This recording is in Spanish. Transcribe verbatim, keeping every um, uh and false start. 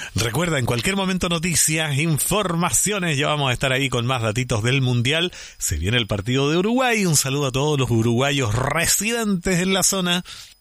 Recuerda, en cualquier momento noticias, informaciones, ya vamos a estar ahí con más datitos del Mundial. Se viene el partido de Uruguay, un saludo a todos los uruguayos residentes en la zona.